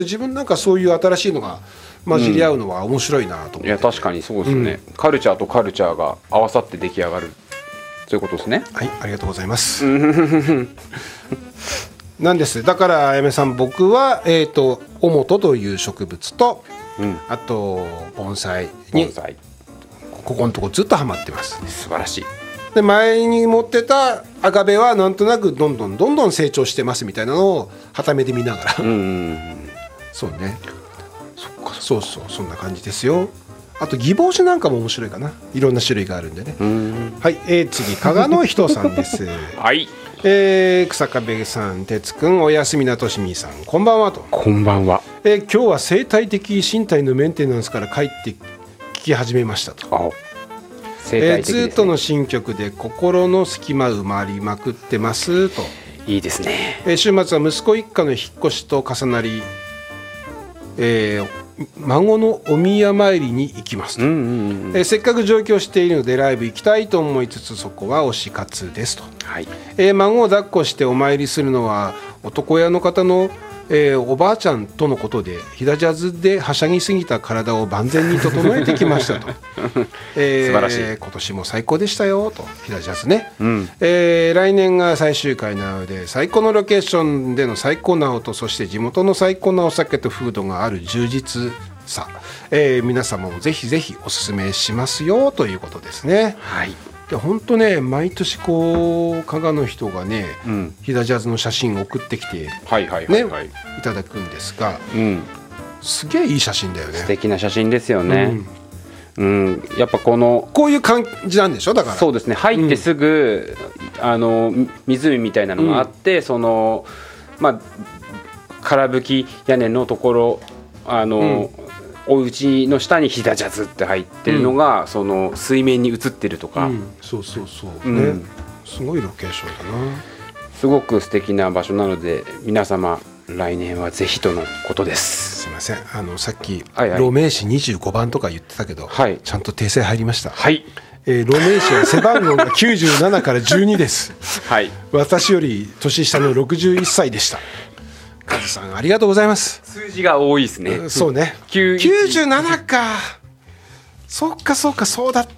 自分なんかそういう新しいのが混じり合うのは面白いなと思って、 いや確かにそうですね、カルチャーとカルチャーが合わさって出来上がる、そういうことですね。 はい、ありがとうございますなんです。だからあやめさん、僕はオモトという植物と、あと盆栽にここのとこずっとハマってます。 素晴らしい。 で前に持ってたアガベはなんとなくどんどん成長してますみたいなのを傍目で見ながらそうね、そうそんな感じですよ。あとギボウシなんかも面白いかな、いろんな種類があるんでね。はい、次加賀の人さんですはい、 草壁さん、哲くん、おやすみなとしみさん、こんばんはと。 こんばんは。 今日は生態的身体のメンテナンスから帰って聞き始めましたと。 生態的ですね。 ずっとの新曲で心の隙間埋まりまくってますと。 いいですね。 週末は息子一家の引っ越しと重なり、孫のお宮参りに行きますと、せっかく上京しているのでライブ行きたいと思いつつ、そこは推し活ですと、孫を抱っこしてお参りするのは男親の方の、おばあちゃんとのことで、ひだジャズではしゃぎすぎた体を万全に整えてきましたと素晴らしい。 今年も最高でしたよと、ひだジャズね、来年が最終回なので、最高のロケーションでの最高な音、そして地元の最高なお酒とフードがある充実さ、皆様もぜひぜひおすすめしますよということですね。 はい。 で本当ね、毎年こう加賀の人がね、ひだジャズの写真を送ってきて、いただくんですが、すげえいい写真だよね。 素敵な写真ですよね。やっぱこういう感じなんでしょ。だからそうですね、入ってすぐ、湖みたいなのがあって、その空吹き屋根のところ、お家の下にひだジャズって入ってるのが、その水面に映ってるとか、 そうね、すごいロケーションだな。 すごく素敵な場所なので、皆様来年はぜひとのことです。 すいません、さっき路名詞25番とか言ってたけど、ちゃんと訂正入りました。路名詞は背番号が97から12です。私より年下の61歳でした。カズさんありがとうございます。 数字が多いですね。 そうね、97か。そっかそうだった。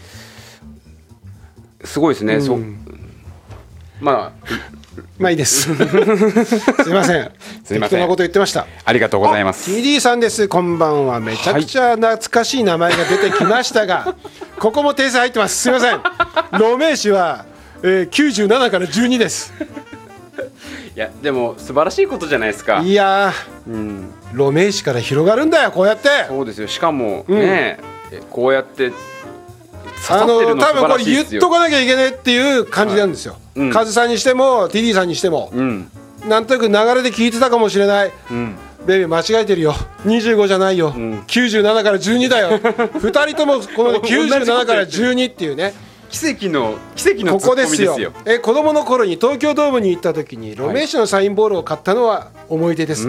すごいですね。まあいいですすいません、適当なこと言ってました。 ありがとうございます。 TD さんです。こんばんは。めちゃくちゃ懐かしい名前が出てきましたが、ここも訂正入ってます。すいません、路名詞は、97から12です。 いやでも素晴らしいことじゃないですか。 いや路名詞から広がるんだよ、こうやって。 そうですよ。しかもね、こうやって刺さってるの素晴らしいですよ。 多分これ言っとかなきゃいけないっていう感じなんですよ。カズさんにしても TD さんにしても、なんとなく流れで聞いてたかもしれない。ベビー間違えてるよ、25じゃないよ、97から12だよ2人ともこの97から12っていうね、 奇跡のツッコミですよ。 子供の頃に東京ドームに行った時に路名詞のサインボールを買ったのは思い出です。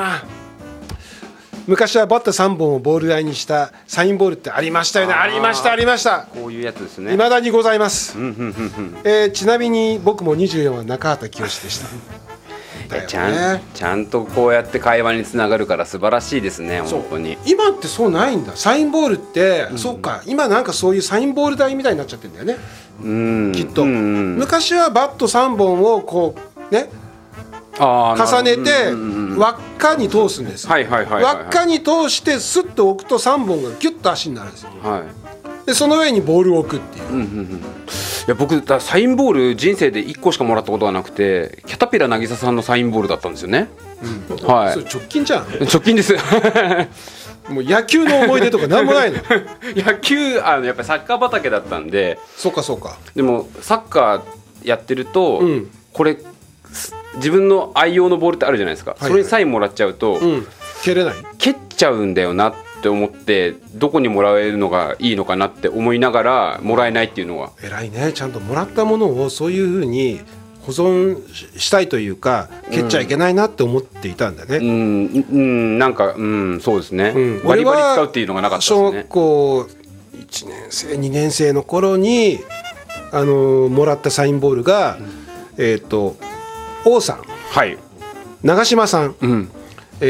昔はバット3本をボール台にしたサインボールってありましたよね。ありました。 こういうやつですね。 未だにございます。ちなみに僕も24は中畑清でした。 ちゃんとこうやって会話につながるから素晴らしいですね。本当に今ってそうないんだ。サインボールって、そうか、今なんかそういうサインボール台みたいになっちゃってるんだよね、きっと。昔はバット3本をこうね重ねて輪っかに通すんですよ。輪っかに通してスッと置くと3本がギュッと足になるんですよ。でその上にボールを置くっていう。 いや僕サインボール人生で1個しかもらったことがなくて、キャタピラ渚さんのサインボールだったんですよね。 それ直近じゃん。 直近ですもう野球の思い出とかなんもないの野球やっぱりサッカー畑だったんで。 そうかでもサッカーやってると、これ自分の愛用のボールってあるじゃないですか、それにサインもらっちゃうと、 蹴れない、 蹴っちゃうんだよなって思って、どこにもらえるのがいいのかなって思いながらもらえないっていうのは。 偉いね。ちゃんともらったものをそういうふうに保存したいというか、蹴っちゃいけないなって思っていたんだね。 なんかそうですね、バリバリ使うっていうのがなかったですね。 小学校1年生2年生の頃にもらったサインボールが、王さん、長嶋さん、